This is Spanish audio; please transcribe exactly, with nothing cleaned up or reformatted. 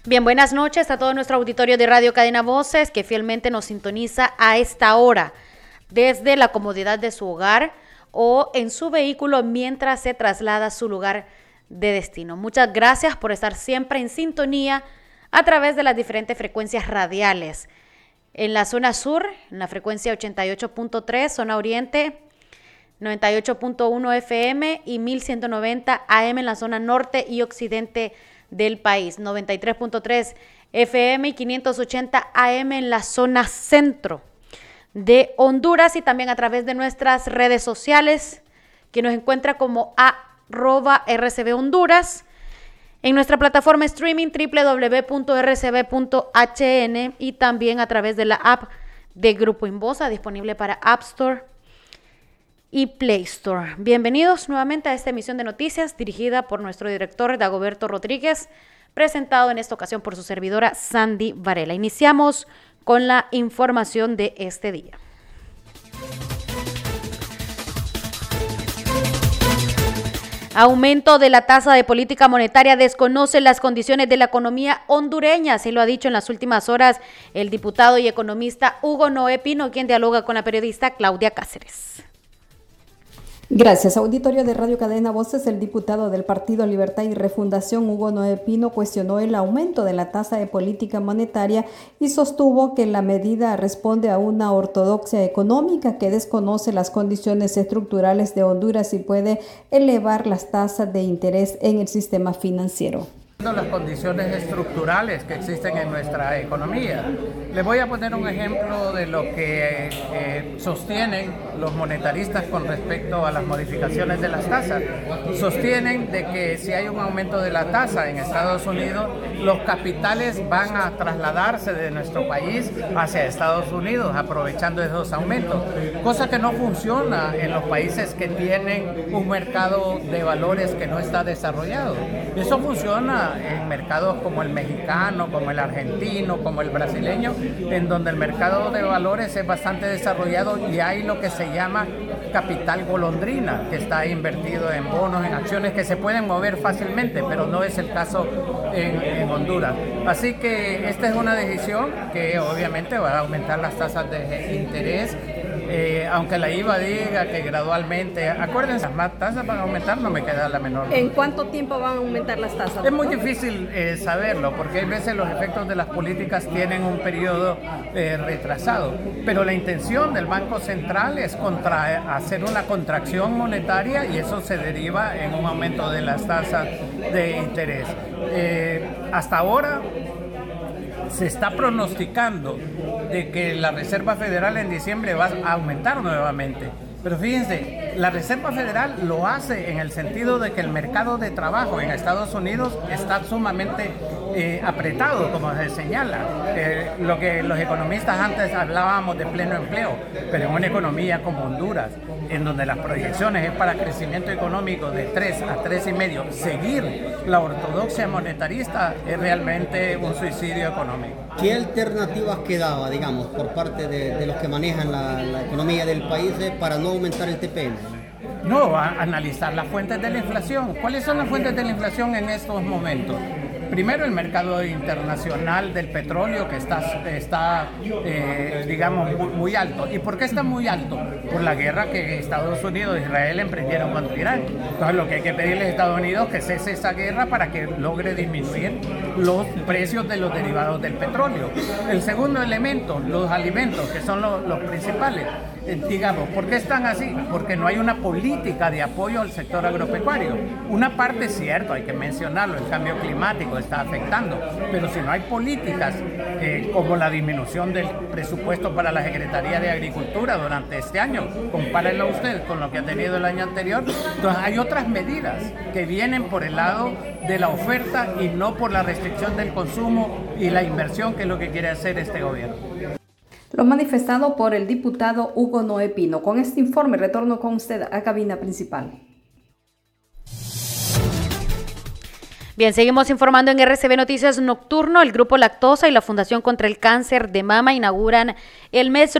Bien, buenas noches a todo nuestro auditorio de Radio Cadena Voces que fielmente nos sintoniza a esta hora desde la comodidad de su hogar o en su vehículo mientras se traslada a su lugar de destino. Muchas gracias por estar siempre en sintonía a través de las diferentes frecuencias radiales. En la zona sur, en la frecuencia ochenta y ocho punto tres, zona oriente, noventa y ocho punto uno F M y mil ciento noventa A M en la zona norte y occidente del país, noventa y tres punto tres F M y quinientos ochenta A M en la zona centro de Honduras y también a través de nuestras redes sociales que nos encuentra como arroba R C B Honduras, en nuestra plataforma streaming doble u doble u doble u punto r c b punto h n y también a través de la app de Grupo Inbosa disponible para App Store y Play Store. Bienvenidos nuevamente a esta emisión de noticias dirigida por nuestro director Dagoberto Rodríguez, presentado en esta ocasión por su servidora Sandy Varela. Iniciamos con la información de este día. Aumento de la tasa de política monetaria desconoce las condiciones de la economía hondureña, así lo ha dicho en las últimas horas el diputado y economista Hugo Noé Pino, quien dialoga con la periodista Claudia Cáceres. Gracias. Auditorio de Radio Cadena Voces, el diputado del Partido Libertad y Refundación, Hugo Noé Pino, cuestionó el aumento de la tasa de política monetaria y sostuvo que la medida responde a una ortodoxia económica que desconoce las condiciones estructurales de Honduras y puede elevar las tasas de interés en el sistema financiero. Las condiciones estructurales que existen en nuestra economía. Les voy a poner un ejemplo de lo que eh, sostienen los monetaristas con respecto a las modificaciones de las tasas. Sostienen de que si hay un aumento de la tasa en Estados Unidos, los capitales van a trasladarse de nuestro país hacia Estados Unidos, aprovechando esos aumentos, cosa que no funciona en los países que tienen un mercado de valores que no está desarrollado. Eso funciona en mercados como el mexicano, como el argentino, como el brasileño, en donde el mercado de valores es bastante desarrollado y hay lo que se llama capital golondrina, que está invertido en bonos, en acciones que se pueden mover fácilmente, pero no es el caso en, en Honduras. Así que esta es una decisión que obviamente va a aumentar las tasas de interés. Eh, aunque la I V A diga que gradualmente, acuérdense, las más tasas van a aumentar, no me queda la menor. ¿En cuánto tiempo van a aumentar las tasas? Es muy difícil eh, saberlo, porque hay veces los efectos de las políticas tienen un periodo eh, retrasado, pero la intención del Banco Central es contra, hacer una contracción monetaria y eso se deriva en un aumento de las tasas de interés. Eh, hasta ahora se está pronosticando de que la Reserva Federal en diciembre va a aumentar nuevamente. Pero fíjense, la Reserva Federal lo hace en el sentido de que el mercado de trabajo en Estados Unidos está sumamente eh, apretado, como se señala. Eh, lo que los economistas antes hablábamos de pleno empleo, pero en una economía como Honduras, en donde las proyecciones es para crecimiento económico de tres a tres y medio, seguir la ortodoxia monetarista es realmente un suicidio económico. ¿Qué alternativas quedaba, digamos, por parte de, de los que manejan la, la economía del país para no aumentar el T P M? No, a analizar las fuentes de la inflación. ¿Cuáles son las fuentes de la inflación en estos momentos? Primero, el mercado internacional del petróleo que está, está eh, digamos, muy, muy alto. ¿Y por qué está muy alto? Por la guerra que Estados Unidos e Israel emprendieron contra Irán. Entonces, lo que hay que pedirle a Estados Unidos es que cese esa guerra para que logre disminuir los precios de los derivados del petróleo. El segundo elemento, los alimentos, que son los, los principales. Eh, digamos, ¿por qué están así? Porque no hay una política de apoyo al sector agropecuario. Una parte es cierto, hay que mencionarlo, el cambio climático está afectando, pero si no hay políticas eh, como la disminución del presupuesto para la Secretaría de Agricultura durante este año, compárenlo usted con lo que ha tenido el año anterior, entonces hay otras medidas que vienen por el lado de la oferta y no por la restricción del consumo y la inversión, que es lo que quiere hacer este gobierno. Lo manifestado por el diputado Hugo Noé Pino. Con este informe retorno con usted a cabina principal. Bien, seguimos informando en R C B Noticias Nocturno. El Grupo Lactosa y la Fundación contra el Cáncer de Mama inauguran el mes